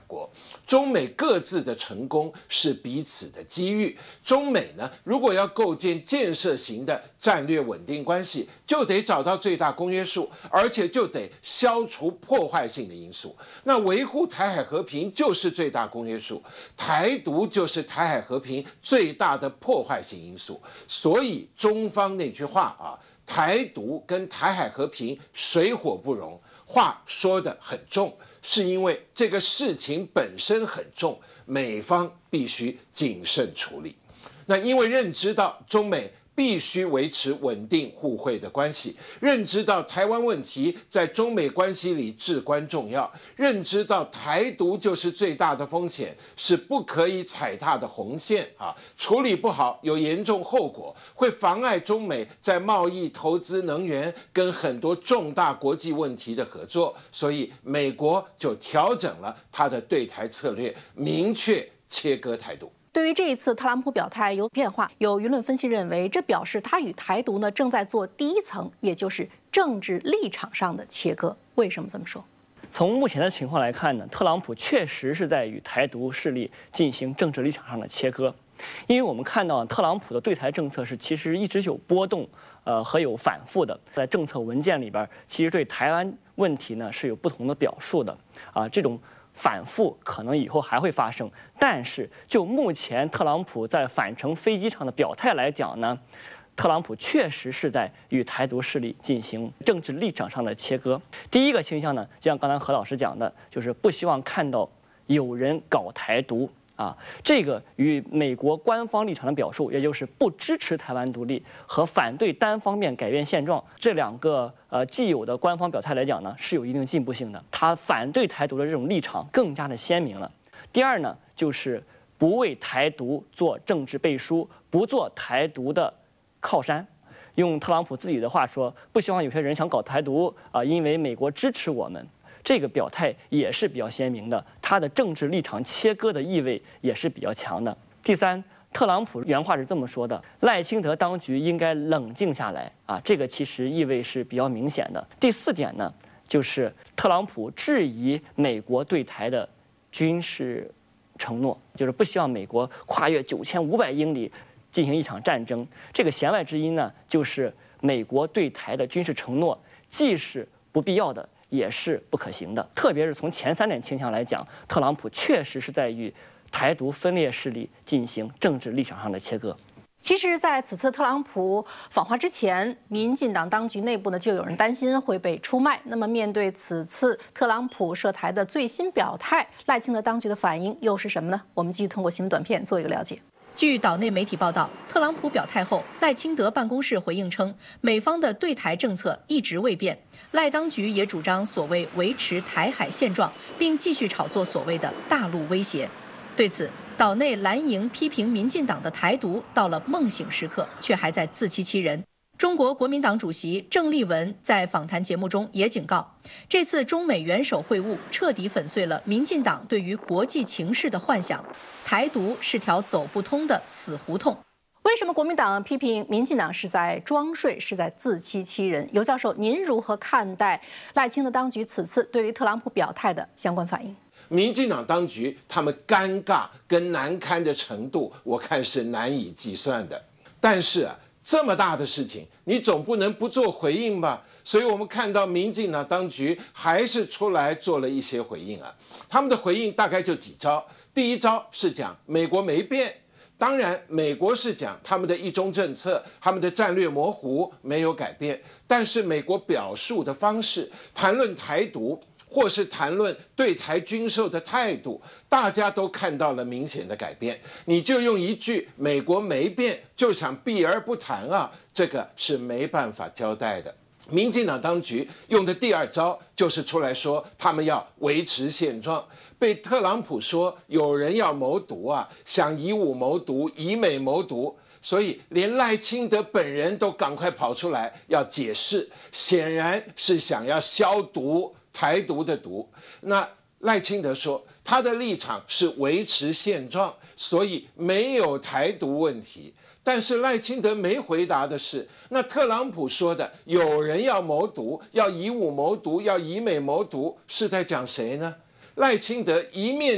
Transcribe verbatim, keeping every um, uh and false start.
过，中美各自的成功是彼此的机遇。中美呢，如果要构建建设型的战略稳定关系，就得找到最大公约数，而且就得消除破坏性的因素。那维护台海和平就是最大公约数，台独就是台海和平最大的破坏性因素。所以中方那句话啊，台独跟台海和平水火不容，话说得很重，是因为这个事情本身很重，美方必须谨慎处理。那因为认知到中美必须维持稳定互惠的关系，认知到台湾问题在中美关系里至关重要，认知到台独就是最大的风险，是不可以踩踏的红线啊！处理不好有严重后果，会妨碍中美在贸易、投资、能源跟很多重大国际问题的合作，所以美国就调整了他的对台策略，明确切割台独。 对于这一次特朗普表态有变化，有舆论分析认为，这表示他与台独呢正在做第一层，也就是政治立场上的切割。为什么这么说？ 从目前的情况来看呢，特朗普确实是在与台独势力进行政治立场上的切割，因为我们看到特朗普的对台政策是其实一直有波动，呃和有反复的，在政策文件里边，其实对台湾问题呢是有不同的表述的啊，这种反复可能以后还会发生，但是就目前特朗普在返程飞机上的表态来讲呢，特朗普确实是在与台独势力进行政治立场上的切割。第一个倾向呢，就像刚才何老师讲的，就是不希望看到有人搞台独啊，这个与美国官方立场的表述，也就是不支持台湾独立和反对单方面改变现状这两个呃既有的官方表态来讲呢，是有一定进步性的。他反对台独的这种立场更加的鲜明了。第二呢，就是不为台独做政治背书，不做台独的靠山。用特朗普自己的话说，不希望有些人想搞台独啊、呃，因为美国支持我们。这个表态也是比较鲜明的，他的政治立场切割的意味也是比较强的。第三，特朗普原话是这么说的：赖清德当局应该冷静下来啊，这个其实意味是比较明显的。第四点呢，就是特朗普质疑美国对台的军事承诺，就是不希望美国跨越九千五百英里进行一场战争。这个弦外之音呢，就是美国对台的军事承诺既是不必要的，也是不可行的。特别是从前三点倾向来讲，特朗普确实是在与台独分裂势力进行政治立场上的切割。 其实，在此次特朗普访华之前，民进党当局内部呢就有人担心会被出卖。那么，面对此次特朗普涉台的最新表态，赖清德当局的反应又是什么呢？我们继续通过新闻短片做一个了解。据岛内媒体报道，特朗普表态后，赖清德办公室回应称，美方的对台政策一直未变，赖当局也主张所谓维持台海现状，并继续炒作所谓的大陆威胁。对此，岛内蓝营批评民进党的台独到了梦醒时刻，却还在自欺欺人。中国国民党主席郑丽文在访谈节目中也警告，这次中美元首会晤彻底粉碎了民进党对于国际情势的幻想，台独是条走不通的死胡同。为什么国民党批评民进党是在装睡，是在自欺欺人？尤教授，您如何看待赖清德当局此次对于特朗普表态的相关反应？ 民进党当局他们尴尬跟难堪的程度，我看是难以计算的。但是啊，这么大的事情，你总不能不做回应吧？所以我们看到民进党当局还是出来做了一些回应啊。他们的回应大概就几招。第一招是讲美国没变，当然美国是讲他们的一中政策，他们的战略模糊没有改变，但是美国表述的方式，谈论台独或是谈论对台军售的态度，大家都看到了明显的改变。你就用一句“美国没变”就想避而不谈啊，这个是没办法交代的。民进党当局用的第二招就是出来说他们要维持现状，被特朗普说有人要谋独啊，想以武谋独，以美谋独。所以连赖清德本人都赶快跑出来要解释，显然是想要消毒。台独的独，那赖清德说他的立场是维持现状，所以没有台独问题。但是赖清德没回答的是，那特朗普说的有人要谋独，要以武谋独，要以美谋独，是在讲谁呢？赖清德一面